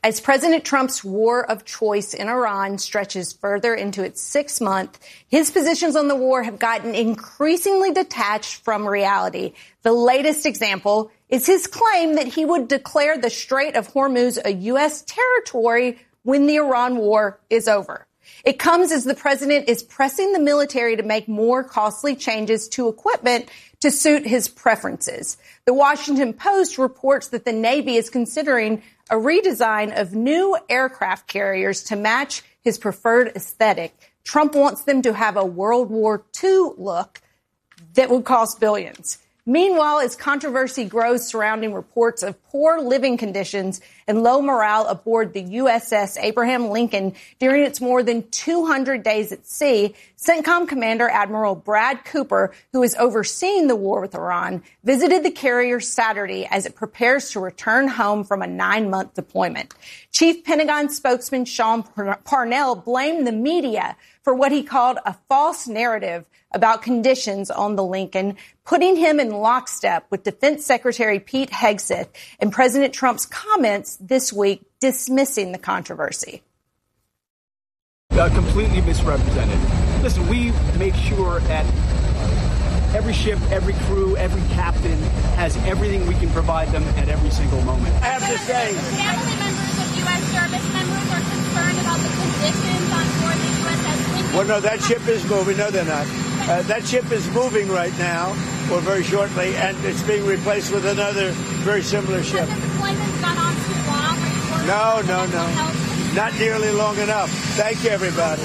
As President Trump's war of choice in Iran stretches further into its 6th month, his positions on the war have gotten increasingly detached from reality. The latest example is his claim that he would declare the Strait of Hormuz a U.S. territory when the Iran war is over. It comes as the president is pressing the military to make more costly changes to equipment to suit his preferences. The Washington Post reports that the Navy is considering a redesign of new aircraft carriers to match his preferred aesthetic. Trump wants them to have a World War II look that would cost billions. Meanwhile, as controversy grows surrounding reports of poor living conditions and low morale aboard the USS Abraham Lincoln during its more than 200 days at sea, CENTCOM Commander Admiral Brad Cooper, who is overseeing the war with Iran, visited the carrier Saturday as it prepares to return home from a 9-month deployment. Chief Pentagon spokesman Sean Parnell blamed the media for what he called a false narrative about conditions on the Lincoln, putting him in lockstep with Defense Secretary Pete Hegseth and President Trump's comments this week dismissing the controversy. Completely misrepresented. Listen, we make sure that every ship, every crew, every captain has everything we can provide them at every single moment. I have to say, family members of U.S. service members are concerned about the conditions on board the USS Lincoln. Well, no, that ship is moving. No, they're not. That ship is moving right now, or very shortly, and it's being replaced with another very similar ship. Has the deployment gone on too long? No. Not nearly long enough. Thank you, everybody.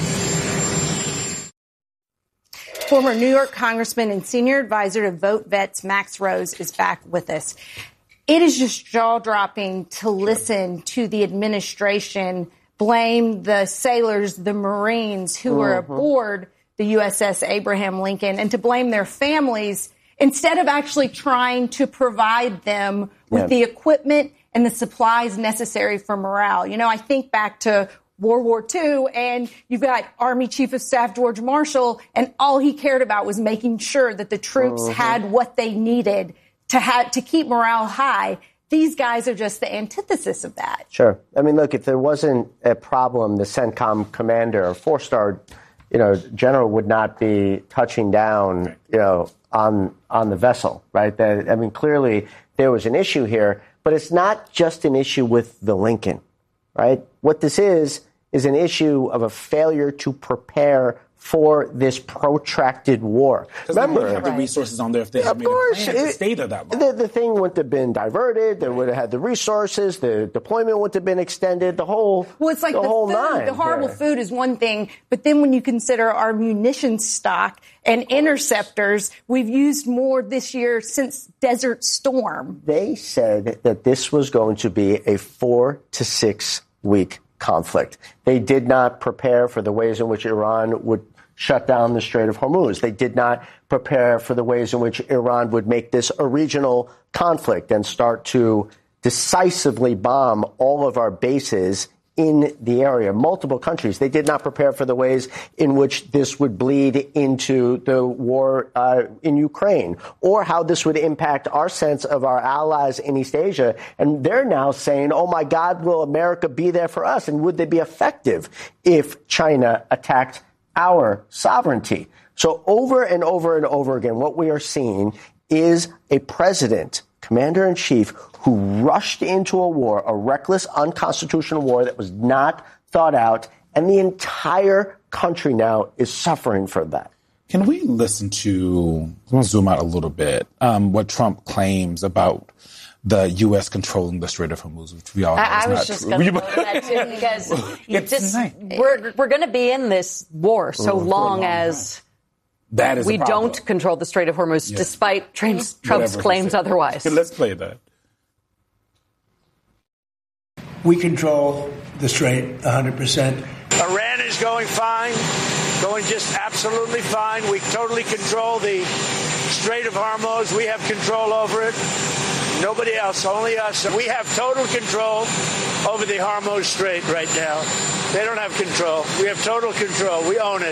Former New York Congressman and senior advisor to Vote Vets, Max Rose, is back with us. It is just jaw-dropping to listen to the administration blame the sailors, the Marines who were aboard the USS Abraham Lincoln, and to blame their families instead of actually trying to provide them with the equipment and the supplies necessary for morale. You know, I think back to World War II, and you've got Army Chief of Staff George Marshall, and all he cared about was making sure that the troops had what they needed to keep morale high. These guys are just the antithesis of that. Sure. I mean, look, if there wasn't a problem, the CENTCOM commander, a 4-star, general would not be touching down, on the vessel, right? Clearly there was an issue here, but it's not just an issue with the Lincoln, right? What this is an issue of a failure to prepare for this protracted war. Remember, they have the resources on there if they had made a plan to stay there that long. The thing wouldn't have been diverted. They would have had the resources. The deployment wouldn't have been extended. The whole it's like the whole food, nine. The horrible food is one thing, but then when you consider our munitions stock and interceptors, we've used more this year since Desert Storm. They said that this was going to be a 4 to 6 week conflict. They did not prepare for the ways in which Iran would shut down the Strait of Hormuz. They did not prepare for the ways in which Iran would make this a regional conflict and start to decisively bomb all of our bases in the area, multiple countries. They did not prepare for the ways in which this would bleed into the war in Ukraine, or how this would impact our sense of our allies in East Asia. And they're now saying, oh, my God, will America be there for us? And would they be effective if China attacked our sovereignty? So over and over and over again, what we are seeing is a president, commander-in-chief, who rushed into a war, a reckless, unconstitutional war that was not thought out, and the entire country now is suffering for that. Can we listen to, I want to zoom out a little bit, what Trump claims about the U.S. controlling the Strait of Hormuz, which we all know is not true. I was just going to say that, too, because we're going to be in this war so long as we don't control the Strait of Hormuz, despite Trump's claims otherwise. Let's play that. We control the Strait 100%. Iran is going fine, going just absolutely fine. We totally control the Strait of Hormuz. We have control over it. Nobody else, only us. We have total control over the Hormuz Strait right now. They don't have control. We have total control. We own it.